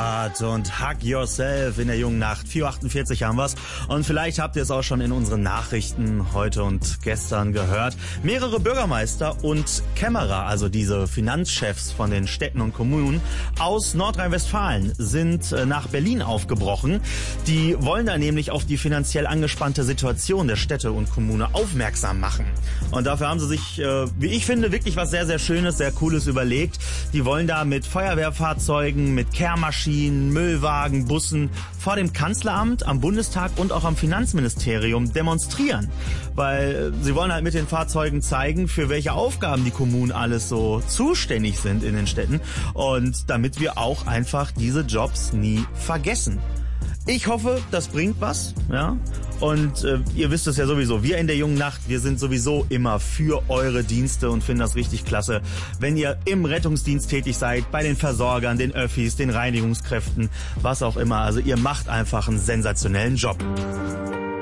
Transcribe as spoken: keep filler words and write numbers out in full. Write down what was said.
Gepard und Hug Yourself in der jungen Nacht. vier Uhr achtundvierzig haben wir's. Und vielleicht habt ihr es auch schon in unseren Nachrichten heute und gestern gehört. Mehrere Bürgermeister und Kämmerer, also diese Finanzchefs von den Städten und Kommunen aus Nordrhein-Westfalen, sind nach Berlin aufgebrochen. Die wollen da nämlich auf die finanziell angespannte Situation der Städte und Kommune aufmerksam machen. Und dafür haben sie sich, wie ich finde, wirklich was sehr, sehr Schönes, sehr Cooles überlegt. Die wollen da mit Feuerwehrfahrzeugen, mit Kehrmaschinen, Müllwagen, Bussen vor dem Kanzleramt, am Bundestag und auch am Finanzministerium demonstrieren. Weil sie wollen halt mit den Fahrzeugen zeigen, für welche Aufgaben die Kommunen alles so zuständig sind in den Städten. Und damit wir auch einfach diese Jobs nie vergessen. Ich hoffe, das bringt was, ja. Und äh, ihr wisst es ja sowieso, wir in der jungen Nacht, wir sind sowieso immer für eure Dienste und finden das richtig klasse, wenn ihr im Rettungsdienst tätig seid, bei den Versorgern, den Öffis, den Reinigungskräften, was auch immer. Also ihr macht einfach einen sensationellen Job.